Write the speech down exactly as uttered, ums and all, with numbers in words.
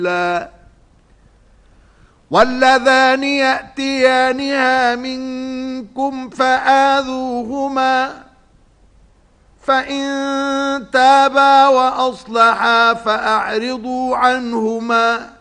واللذان يأتيانها منكم فآذوهما فإن تابا وأصلحا فأعرضوا عنهما